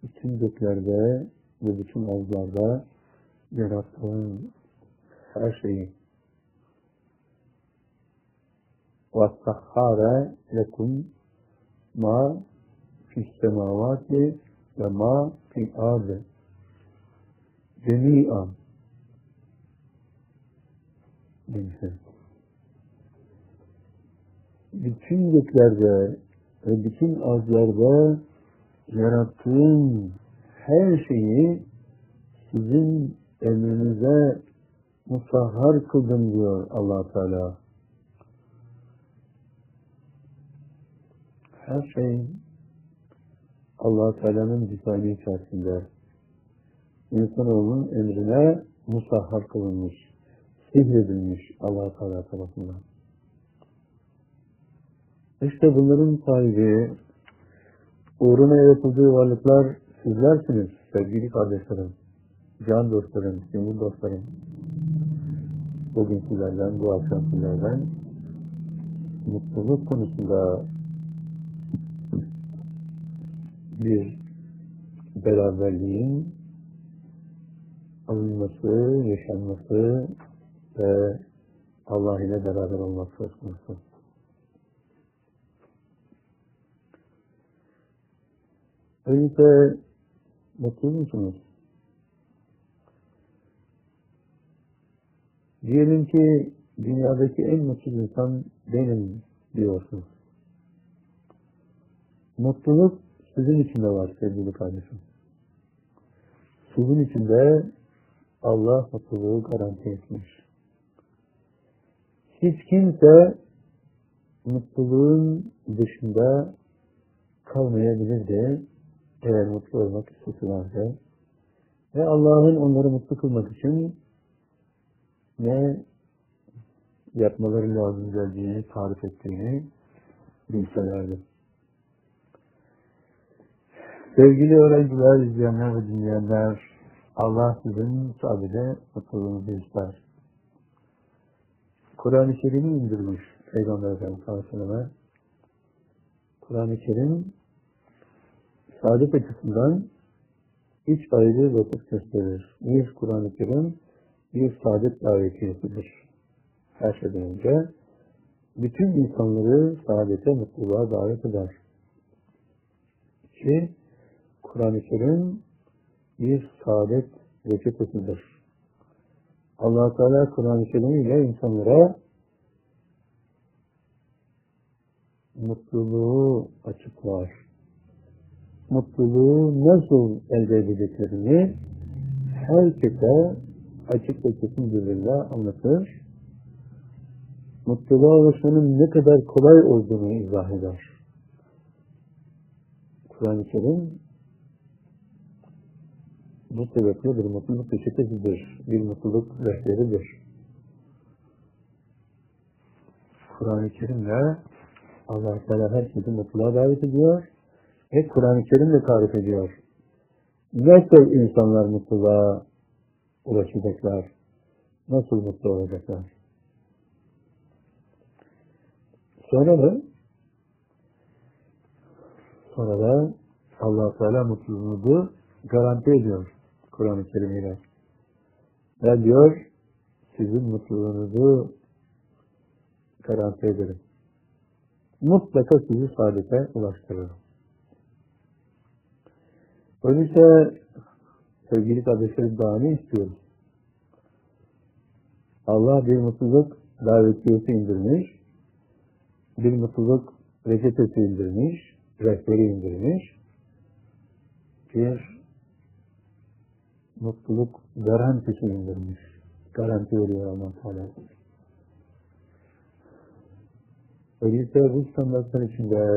bütün göklerde ve bütün arzlarda yarattığın her şeyi وَالسَّخَّارَ لَكُمْ مَا فِي السَّمَاوَاتِ وَمَا فِي الْأَرْضِ جَمِيعًا demişler. Bütün göklerde ve bütün arzlarda yarattığım her şeyi sizin emrinize musahhar kıldım diyor Allah Teala. Her şey Allah Teala'nın dizaynı içerisinde insanoğlunun emrine musahhar kılınmış, sihredilmiş Allah Teala tarafından. İşte bunların sahibi, uğruna yaratıldığı varlıklar sizlersiniz sevgili kardeşlerim, can dostlarım, gönül dostlarım. Bugün sizlerden, bu akşam sizlerden mutluluk konusunda bir beraberliğin alınması, yaşanması ve Allah ile beraber olması söz konusu. Öyleyse mutlu musunuz? Diyelim ki dünyadaki en mutsuz insan benim diyorsunuz. Mutluluk sizin içinde var sevgili kardeşim. Sizin içinde Allah mutluluğu garanti etmiş. Hiç kimse mutluluğun dışında kalmayabilirdi eğer mutlu olmak isteselerdi. Ve Allah'ın onları mutlu kılmak için ne yapmaları lazım geldiğini tarif ettiğini bilselerdi. Sevgili öğrenciler, izleyenler ve dinleyenler, Allah sizin sadece mutluluğunuzu ister. Kur'an-ı Kerim'i indirmiş Peygamber Efendimiz sallallahu aleyhi ve selleme. Kur'an-ı Kerim saadet açısından üç ayrı vakıf gösterir. Bir, Kur'an-ı Kerim bir saadet davetiyesidir. Her şeyden önce bütün insanları saadete, mutluluğa davet eder. İki, Kur'an-ı Kerim bir saadet reçetesidir. Allah Teala Kur'an-ı Kerim ile insanlara mutluluğu açıklar. Mutluluğu nasıl elde edeceklerini herkese açık ve kesin birbirine anlatır. Mutluluğa ulaşmanın ne kadar kolay olduğunu izah eder. Kur'an-ı Kerim bu sebeple bir mutluluk reçetesidir, bir mutluluk rehberidir. Kur'an-ı Kerim'le Allah Teala herkesi mutluluğa davet ediyor ve Kur'an-ı Kerim'le tarif ediyor. Nasıl insanlar mutluluğa ulaşacaklar? Nasıl mutlu olacaklar? Sonra da Allah Teala mutluluğunu garanti ediyor Kur'an-ı Kerim'iyle. Ve diyor, sizin mutluluğunuzu garanti ederim. Mutlaka sizi saadete ulaştırırım. Öyleyse sevgili kardeşlerim, daha ne istiyoruz? Allah bir mutluluk davetiyesi indirmiş, bir mutluluk reçetesi indirmiş, rehberi indirmiş, bir mutluluk garantisi indirmiş. Garanti veriyor Allah Teala. Öyleyse bu standartlar içinde